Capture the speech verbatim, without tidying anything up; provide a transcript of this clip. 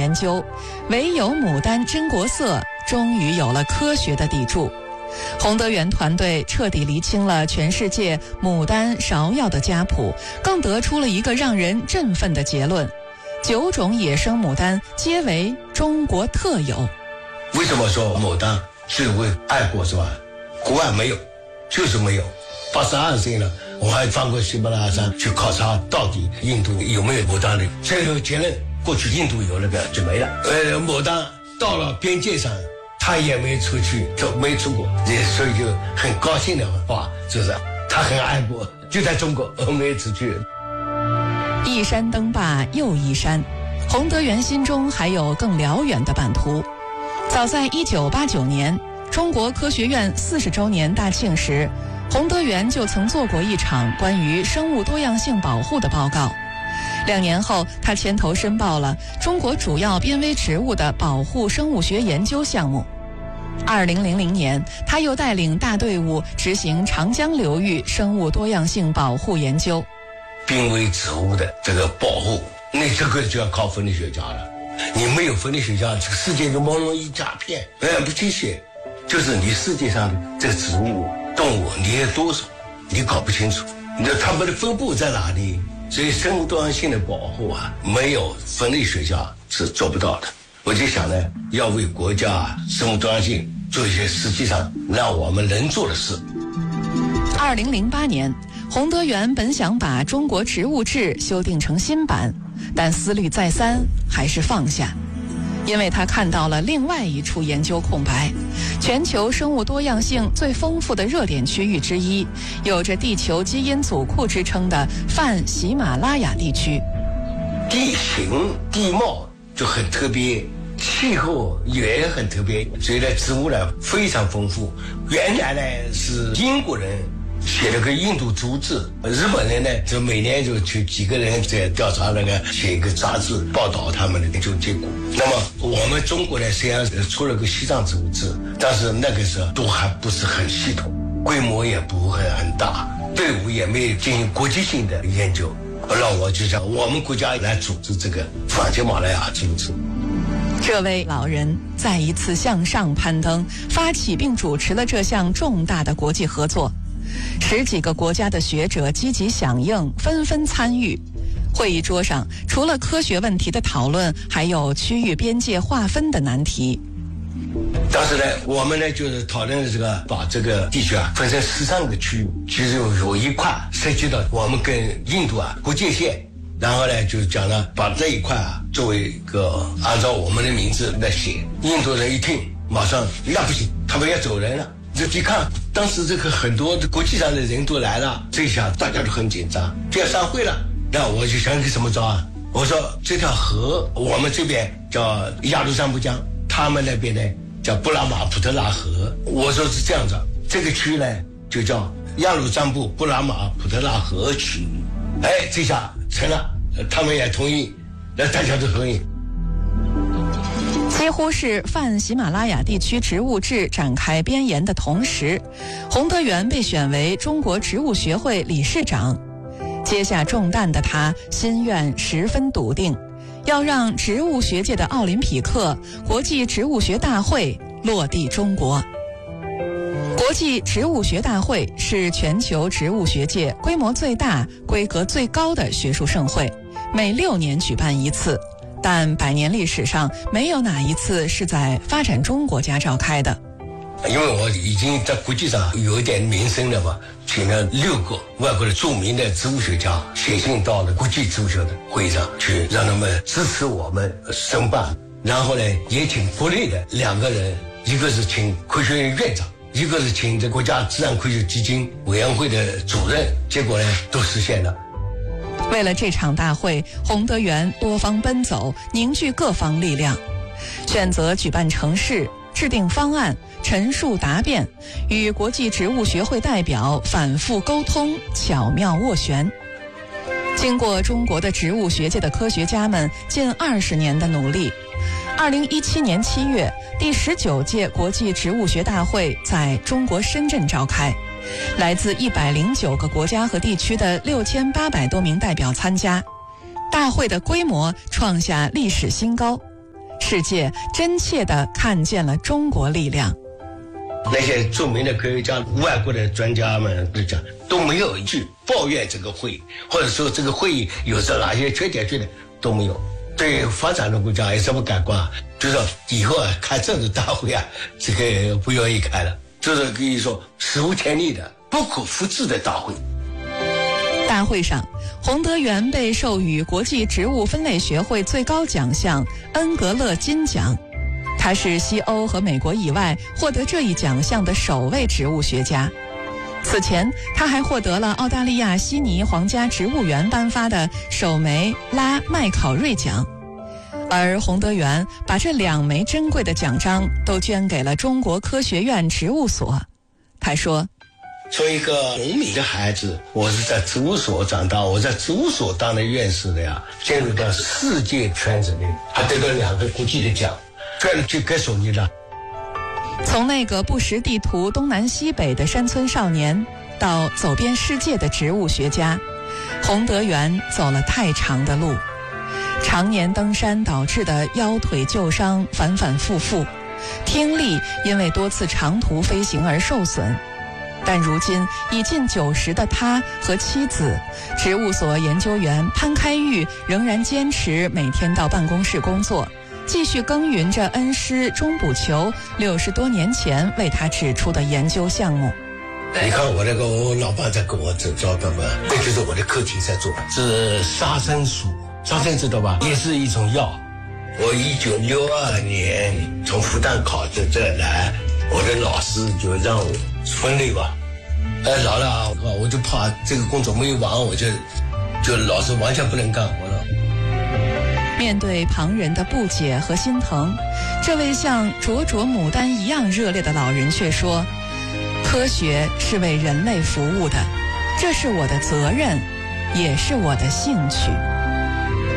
研究，唯有牡丹真国色终于有了科学的底柱。洪德元团队彻底厘清了全世界牡丹芍药的家谱，更得出了一个让人振奋的结论：九种野生牡丹皆为中国特有。 为什么说牡丹是为爱国是吧？国外没有，就是没有。八十二岁了，我还翻过喜马拉雅山去考察到底印度有没有牡丹的，最后结论过去印度有那个就没了。呃，牡丹到了边界上他也没出去，就没出国，所以就很高兴的话就是他很爱国，就在中国没出去。 一山登坝又一山，洪德元心中还有更辽远的版图。早在一九八九年中国科学院四十周年大庆时，洪德元就曾做过一场关于生物多样性保护的报告。两年后，他牵头申报了中国主要濒危植物的保护生物学研究项目。二零零零年，他又带领大队伍执行长江流域生物多样性保护研究。 濒危植物的这个保护，那这个就要靠分类学家了。你没有分类学家，这个世界就朦胧一大片，哎，不清晰。就是你世界上的这个植物、动物，你有多少，你搞不清楚。那它们的分布在哪里？所以生物多样性的保护啊，没有分类学家是做不到的。我就想呢，要为国家生物多样性做一些实际上让我们能做的事。 二零零八年，洪德元本想把《中国植物志》修订成新版，但思虑再三，还是放下。因为他看到了另外一处研究空白，全球生物多样性最丰富的热点区域之一，有着地球基因组库之称的泛喜马拉雅地区。 地形地貌就很特别，气候也很特别，所以呢植物呢非常丰富。原来呢是英国人写了个印度植物志，日本人呢就每年就去几个人在调查那个写一个杂志报道他们的研究结果。那么我们中国呢虽然出了个西藏植物志，但是那个时候都还不是很系统，规模也不会很大，队伍也没有进行国际性的研究。那我就想我们国家来组织这个泛喜马拉雅植物志。 这位老人再一次向上攀登，发起并主持了这项重大的国际合作。十几个国家的学者积极响应，纷纷参与。会议桌上，除了科学问题的讨论，还有区域边界划分的难题。 当时呢，我们呢就是讨论这个，把这个地区啊分成十三个区域，其实有有一块涉及到我们跟印度啊国界线，然后呢就讲了把这一块啊作为一个按照我们的名字来写。印度人一听，马上那不行，他们要走人了。这一看，当时这个很多国际上的人都来了，这下大家都很紧张，就要散会了。那我就想个什么招啊？我说这条河，我们这边叫雅鲁藏布江，他们那边呢叫布拉马普特拉河。我说是这样子，这个区呢就叫雅鲁藏布布拉马普特拉河区。哎，这下成了，他们也同意，那大家都同意。 几乎是泛喜马拉雅地区植物志展开编研的同时，洪德元被选为中国植物学会理事长。接下重担的他心愿十分笃定，要让植物学界的奥林匹克国际植物学大会落地中国。国际植物学大会是全球植物学界规模最大、规格最高的学术盛会，每六年举办一次。但百年历史上没有哪一次是在发展中国家召开的。 因为我已经在国际上有一点名声了嘛，请了六个外国的著名的植物学家写信到了国际植物学的会议上去，让他们支持我们申办。然后呢，也请国内的两个人，一个是请科学院院长，一个是请这国家自然科学基金委员会的主任，结果呢都实现了。 为了这场大会，洪德元多方奔走，凝聚各方力量，选择举办城市，制定方案，陈述答辩，与国际植物学会代表反复沟通，巧妙斡旋。经过中国的植物学界的科学家们近二十年的努力，二零一七年七月，第十九届国际植物学大会在中国深圳召开。来自一百零九个国家和地区的六千八百多名代表参加，大会的规模创下历史新高。 世界真切地看见了中国力量。 那些著名的科学家、外国的专家们都讲，都没有一句抱怨这个会议，或者说这个会议有着哪些缺点，缺点都没有。对发展中国家有什么感官啊？就是说以后啊，开政治大会啊，这个不愿意开了，就是可以说史无前例的、不可复制的大会。 大会上，洪德元被授予国际植物分类学会最高奖项恩格勒金奖。他是西欧和美国以外获得这一奖项的首位植物学家。此前，他还获得了澳大利亚悉尼皇家植物园颁发的首枚拉麦考瑞奖。而洪德元把这两枚珍贵的奖章都捐给了中国科学院植物所。他说， 作为一个农民的孩子，我是在植物所长大，我在植物所当的院士的呀，进入到世界圈子里，还得到两个国际的奖，这就该说你了。 从那个不识地图东南西北的山村少年，到走遍世界的植物学家，洪德元走了太长的路。常年登山导致的腰腿旧伤反反复复，听力因为多次长途飞行而受损。但如今已近九十的他和妻子，植物所研究员潘开玉仍然坚持每天到办公室工作，继续耕耘着恩师钟补球六十多年前为他指出的研究项目。 你看我那个我老伴在跟我这招干嘛？这就是我的课题在做，是沙参素，沙参知道吧？也是一种药。我一九六二年从复旦考到这来，我的老师就让我分类吧。哎，老了啊，我就怕这个工作没有完，我就就老是完全不能干活了。 面对旁人的不解和心疼，这位像灼灼牡丹一样热烈的老人却说，科学是为人类服务的，这是我的责任，也是我的兴趣。